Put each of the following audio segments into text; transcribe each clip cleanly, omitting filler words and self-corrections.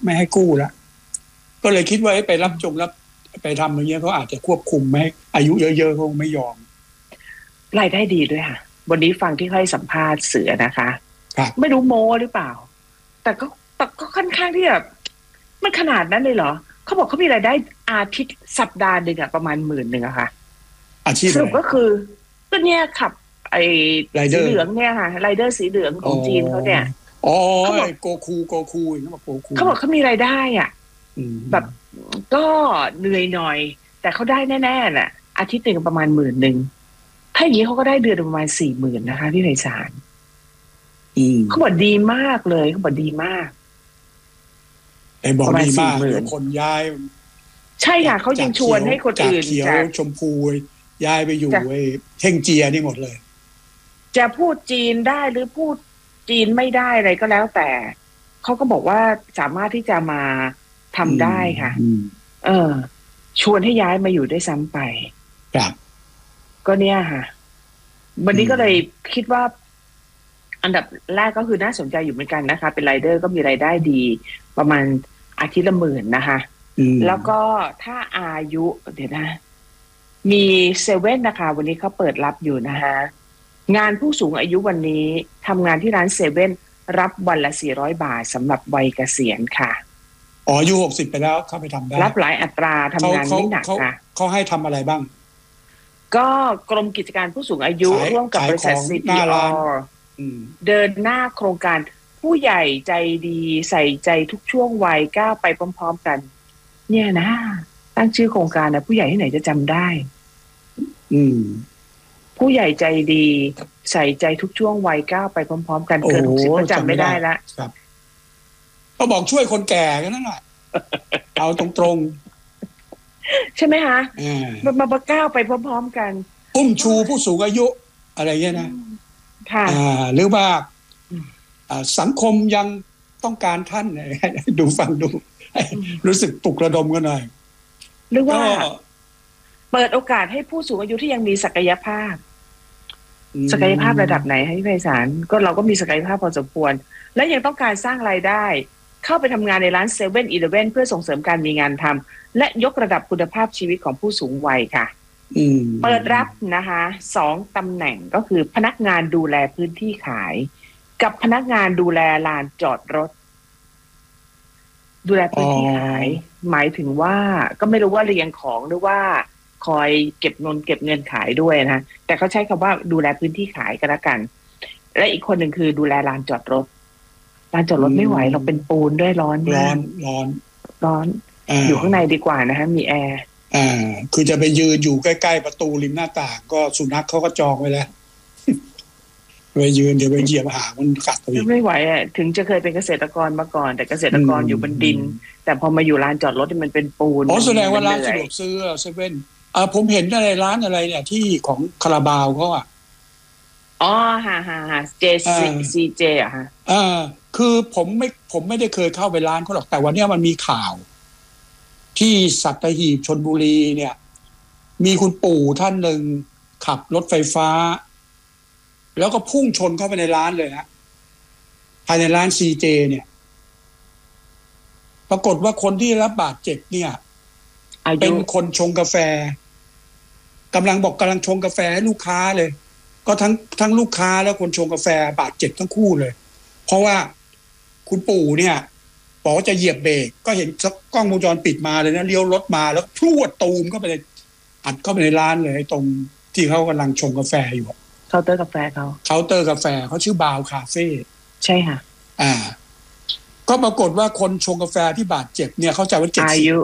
ไม่ให้กู้ละก็เลยคิดว่าไปรับไปทำอย่างเงี้ยเขาอาจจะควบคุมไม่ให้อายุเยอะๆเขาไม่ยอมรายได้ดีด้วยค่ะวันนี้ฟังที่เขาให้สัมภาษณ์เสือนะคะไม่รู้โม้หรือเปล่าแต่ก็ค่อนข้างที่แบบมันขนาดนั้นเลยเหรอเขาบอกเขามีรายได้อาทิตย์สัปดาห์หนึ่งอะประมาณ10,000อะค่ะอาชีพสรุปก็คือก็เนี่ยขับไอ้สีเหลืองเนี่ยค่ะไรเดอร์สีเหลืองของจีนเขาเนี่ยเขาบอกโกคูเขาบอกโกคูเขาบอกเขามีรายได้อ่ะแบบก็เหนื่อยหน่อยแต่เขาได้แน่ๆแหละอาทิตย์หนึ่งประมาณ10,000ถ้าอย่างนี้เขาก็ได้เดือนประมาณ40,000นะคะพี่ไพศาลเขาบอกดีมากเลยเขาบอกดีมากบอกดีมากเดี๋ยวคนย้ายใช่ค่ะเขายังชวนให้คนอื่นจากเขียวชมพูย้ายไปอยู่เท่งเจียนี่หมดเลยจะพูดจีนได้หรือพูดจีนไม่ได้อะไรก็แล้วแต่เขาก็บอกว่าสามารถที่จะมาทำได้ค่ะชวนให้ย้ายมาอยู่ได้ซ้ำไปครับก็เนี่ยค่ะวันนี้ก็เลยคิดว่าอันดับแรกก็คือน่าสนใจอยู่เหมือนกันนะคะเป็นไรเดอร์ก็มีรายได้ดีประมาณอาทิตย์ละ10,000นะคะแล้วก็ถ้าอายุเดี๋ยวนะมีเซเว่นนะคะวันนี้เขาเปิดรับอยู่นะคะงานผู้สูงอายุวันนี้ทำงานที่ร้านเซเว่นรับวันละ400 บาทสำหรับวัยเกษียณค่ะอายุ60ไปแล้วเข้าไปทำได้รับหลายอัตราทำงานไม่หนักค่ะเขาให้ทำอะไรบ้างก็กรมกิจการผู้สูงอายุร่วมกับบริษัท CPO เดินหน้าโครงการผู้ใหญ่ใจดีใส่ใจทุกช่วงวัยก้าวไปพร้อมๆกันเนี่ยนะตั้งชื่อโครงการนะผู้ใหญ่ที่ไหนจะจำได้ผู้ใหญ่ใจดีใส่ใจทุกช่วงวัยก้าวไปพร้อมๆกันเกิน60ก็จำไม่ได้ละก็บอกช่วยคนแก่กันนั่นแหละเอาตรงๆใช่ไหมคะมาก้าวไปพร้อมๆกันอุ้มชูผู้สูงอายุอะไรเงี้ยนะค่ะหรือว่าสังคมยังต้องการท่านดูฟังดูรู้สึกปลุกระดมกันหน่อยหรือว่าเปิดโอกาสให้ผู้สูงอายุที่ยังมีศักยภาพระดับไหนให้พี่ไพศาลก็เราก็มีศักยภาพพอสมควรและยังต้องการสร้างรายได้เข้าไปทำงานในร้านเซเว่นอีเลฟเว่นเพื่อส่งเสริมการมีงานทำและยกระดับคุณภาพชีวิตของผู้สูงวัยค่ะเปิดรับนะคะ2 ตำแหน่งก็คือพนักงานดูแลพื้นที่ขายกับพนักงานดูแลลานจอดรถดูแลพื้นที่ขายหมายถึงว่าก็ไม่รู้ว่าเรียงของหรือว่าคอยเก็บเงินขายด้วยนะแต่เขาใช้คำว่าดูแลพื้นที่ขายกันละกันและอีกคนหนึ่งคือดูแลลานจอดรถไม่ไหวเราเป็นปูนด้วยร้อนอยู่ข้างในดีกว่านะคะมีแอร์คือจะไปยืนอยู่ใกล้ๆประตูริมหน้าต่างก็สุนัขเขาก็จองไว้แล้วไปยืนเดี๋ยวไปเหยียบหางมันกัดตัวไม่ไหวอ่ะถึงจะเคยเป็นเกษตรกรมาก่อนแต่เกษตรกรอยู่บนดินแต่พอมาอยู่ร้านจอดรถมันเป็นปูนแสดงว่าร้านสะดวกซื้อเซเว่นผมเห็นอะไรร้านอะไรเนี่ยที่ของคาราบาวเขา JCJ อ่ะฮะคือผมไม่ได้เคยเข้าไปร้านเขาหรอกแต่วันนี้มันมีข่าวที่สัตหีบชลบุรีเนี่ยมีคุณปู่ท่านหนึ่งขับรถไฟฟ้าแล้วก็พุ่งชนเข้าไปในร้านเลยนะภายในร้าน CJ เนี่ยปรากฏว่าคนที่รับบาดเจ็บเนี่ยเป็นคนชงกาแฟกำลังชงกาแฟให้ลูกค้าเลยก็ทั้งลูกค้าแล้วคนชงกาแฟบาดเจ็บทั้งคู่เลยเพราะว่าคุณปู่เนี่ยบอกว่าจะเหยียบเบรกก็เห็นกล้องวงจรปิดมาเลยนะเลี้ยวรถมาแล้วพรวดตูมเข้าไปเลยอัดเข้าไปในร้านเลยตรงที่เขากำลังชงกาแฟอยู่เคาน์เตอร์กาแฟเขาชื่อบาวคาเฟ่ใช่ค่ะก็ปรากฏว่าคนชงกาแฟที่บาดเจ็บเนี่ยเขาจะว่าอายุ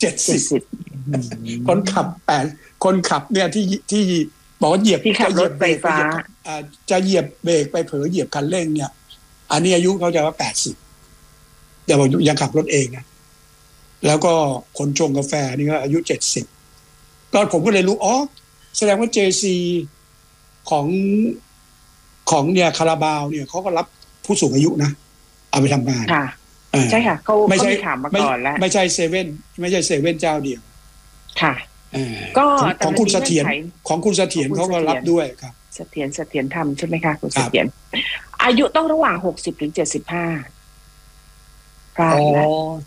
70คนขับเนี่ยที่บอกว่าเหยียบที่ขับรถไฟฟ้าจะเหยียบเบรกไปเผลอเหยียบคันเร่งเนี่ยอันนี้อายุเขาจะว่า80แต่บอกยังขับรถเองนะแล้วก็คนชงกาแฟนี่ก็อายุ70ก็ผมก็เลยรู้แสดงว่า JC ของเนี่ยคาราบาวเนี่ยเขาก็รับผู้สูงอายุนะเอาไปทำงานใช่ค่ะเขาไม่ใช่ถามมาก่อนแล้วไม่ใช่เซเว่นเจ้าเดียวค่ะก็ของคุณเสถียรเขาก็รับด้วยครับเสถียรธรรมใช่ไหมคะคุณเสถียรอายุต้องระหว่าง60 ถึง 75พลาดแล้ว